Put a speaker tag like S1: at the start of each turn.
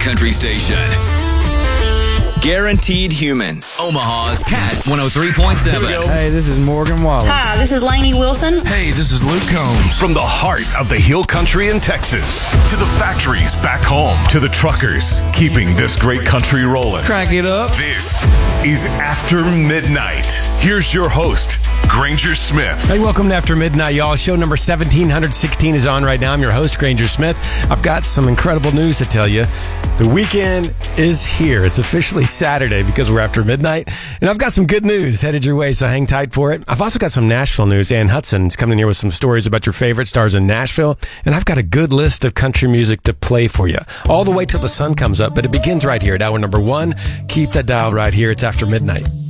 S1: country station. Guaranteed Human. Omaha's Cat 103.7.
S2: Hey, this is Morgan Wallen.
S3: Hi, this is Lainey Wilson.
S4: Hey, this is Luke Combs.
S5: From the heart of the Hill Country in Texas to the factories back home to the truckers keeping this great country rolling.
S2: Crank it up.
S5: This is After Midnight. Here's your host, Granger Smith.
S4: Hey, welcome to After Midnight, y'all. Show number 1716 is on right now. I'm your host, Granger Smith. I've got some incredible news to tell you. The weekend is here. It's officially Saturday because we're after midnight. And I've got some good news headed your way, so hang tight for it. I've also got some Nashville news. Ann Hudson's coming in here with some stories about your favorite stars in Nashville. And I've got a good list of country music to play for you all the way till the sun comes up. But it begins right here at hour number 1. Keep that dial right here. It's After Midnight.